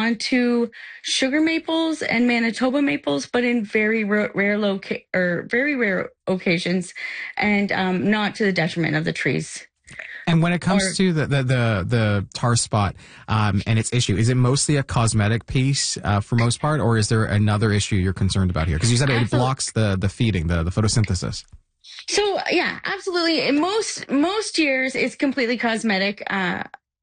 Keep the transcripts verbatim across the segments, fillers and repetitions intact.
onto sugar maples and Manitoba maples, but in very rare, rare loca- or very rare occasions, and um, not to the detriment of the trees. And when it comes Or- to the, the, the, the tar spot um, and its issue, is it mostly a cosmetic piece uh, for most part, or is there another issue you're concerned about here? Because you said it Absolutely. blocks the, the feeding, the, the photosynthesis. So yeah, absolutely. In most most years, it's completely cosmetic. Uh,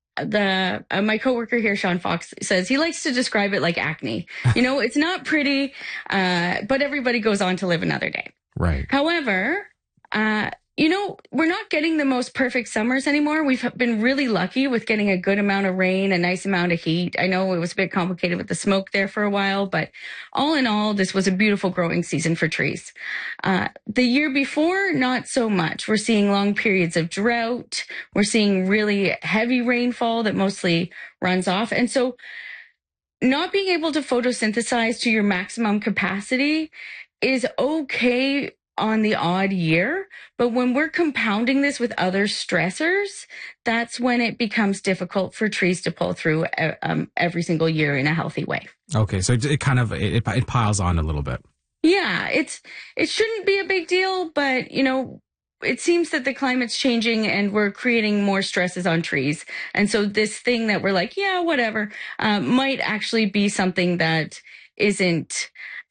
the uh, my coworker here, Sean Fox, says he likes to describe it like acne. You know, it's not pretty, uh, but everybody goes on to live another day. Right. However, uh, you know, we're not getting the most perfect summers anymore. We've been really lucky with getting a good amount of rain, a nice amount of heat. I know it was a bit complicated with the smoke there for a while, but all in all, this was a beautiful growing season for trees. Uh, the year before, not so much. We're seeing long periods of drought. We're seeing really heavy rainfall that mostly runs off. And so not being able to photosynthesize to your maximum capacity is okay on the odd year, but when we're compounding this with other stressors, that's when it becomes difficult for trees to pull through uh, um, every single year in a healthy way. Okay, so it, it kind of it, it piles on a little bit. Yeah, it's it shouldn't be a big deal, but you know, it seems that the climate's changing and we're creating more stresses on trees, and so this thing that we're like, yeah, whatever, uh, might actually be something that isn't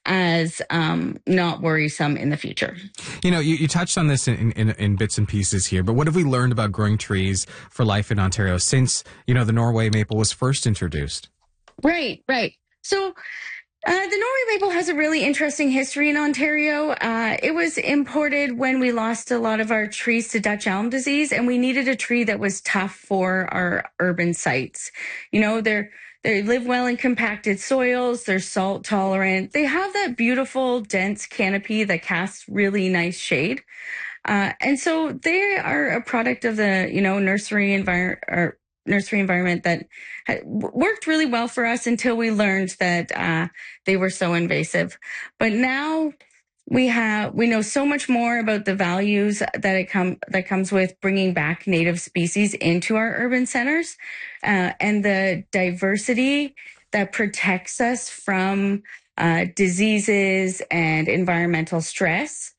as um, not worrisome in the future. You know, you, you touched on this in, in, in bits and pieces here, but what have we learned about growing trees for life in Ontario since, you know, the Norway maple was first introduced? Right, right. So uh, the Norway maple has a really interesting history in Ontario. Uh, it was imported when we lost a lot of our trees to Dutch elm disease, and we needed a tree that was tough for our urban sites. You know, they're They live well in compacted soils. They're salt tolerant. They have that beautiful, dense canopy that casts really nice shade. Uh, and so they are a product of the, you know, nursery environment or nursery environment that ha- worked really well for us until we learned that uh, they were so invasive. But now we have we know so much more about the values that it come that comes with bringing back native species into our urban centers, uh, and the diversity that protects us from uh, diseases and environmental stress.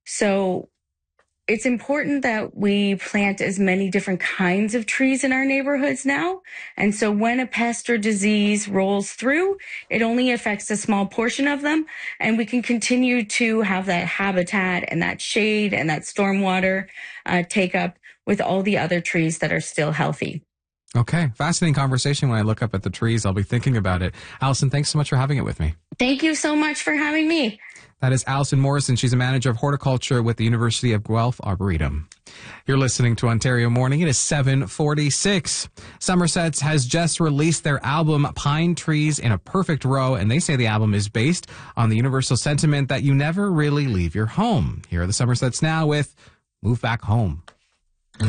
So it's important that we plant as many different kinds of trees in our neighborhoods now. And so when a pest or disease rolls through, it only affects a small portion of them. And we can continue to have that habitat and that shade and that stormwater uh, take up with all the other trees that are still healthy. Okay. Fascinating conversation. When I look up at the trees, I'll be thinking about it. Allison, thanks so much for having it with me. Thank you so much for having me. That is Allison Morrison. She's a manager of horticulture with the University of Guelph Arboretum. You're listening to Ontario Morning. It is seven forty-six. Somerset's has just released their album Pine Trees in a Perfect Row, and they say the album is based on the universal sentiment that you never really leave your home. Here are the Somersets now with Move Back Home.